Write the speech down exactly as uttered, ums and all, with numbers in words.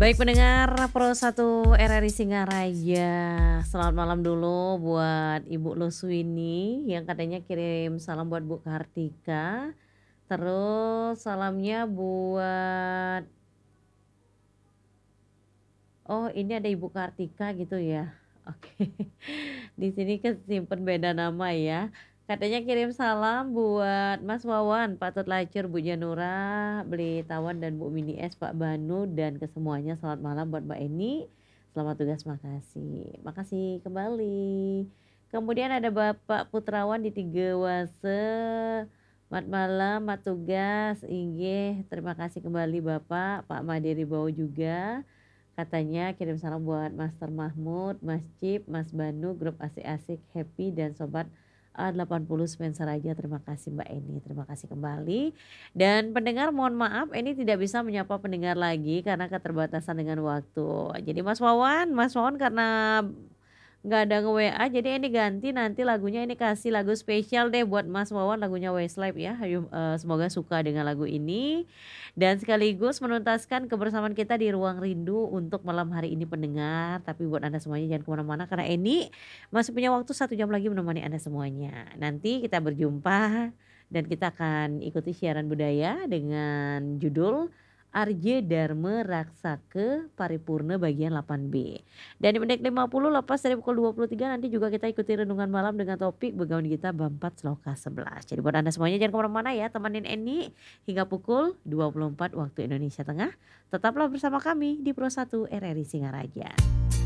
Baik pendengar Pro satu R R I Singaraja, selamat malam dulu buat Ibu Luswini yang katanya kirim salam buat Bu Kartika, terus salamnya buat oh ini ada Ibu Kartika gitu ya? Oke, di sini kesimpen beda nama ya. Katanya kirim salam buat Mas Wawan, Pak Tut Lacur, Bu Janura, Beli Tawan, dan Bu Mini S, Pak Banu, dan ke semuanya selamat malam buat Mbak Eni. Selamat tugas, makasih. Makasih kembali. Kemudian ada Bapak Putrawan di Tiga Wase. Selamat malam, Mak Tugas, Inggih. Terima kasih kembali Bapak, Pak Madiri Bau juga. Katanya kirim salam buat Master Mahmud, Mas Cip, Mas Banu, grup asik-asik, happy, dan sobat A delapan puluh Spencer aja. Terima kasih Mbak Eni, terima kasih kembali. Dan pendengar mohon maaf Eni tidak bisa menyapa pendengar lagi karena keterbatasan dengan waktu. Jadi Mas Wawan, Mas Wawan karena nggak ada nge-W A jadi Eni ganti nanti lagunya Eni kasih lagu spesial deh buat Mas Wawan lagunya Westlife ya. Ayo, eee, semoga suka dengan lagu ini. Dan sekaligus menuntaskan kebersamaan kita di Ruang Rindu untuk malam hari ini pendengar. Tapi buat Anda semuanya jangan kemana-mana karena Eni masih punya waktu satu jam lagi menemani Anda semuanya. Nanti kita berjumpa dan kita akan ikuti siaran budaya dengan judul Arje Dharma Raksake Paripurna bagian delapan B. Dan di menit lima puluh lepas dari pukul dua puluh tiga nanti juga kita ikuti renungan malam dengan topik Begawan Gita bab empat Sloka sebelas. Jadi buat Anda semuanya jangan kemana-mana ya, temenin Eni hingga pukul dua puluh empat waktu Indonesia Tengah. Tetaplah bersama kami di Pro satu R R I Singaraja.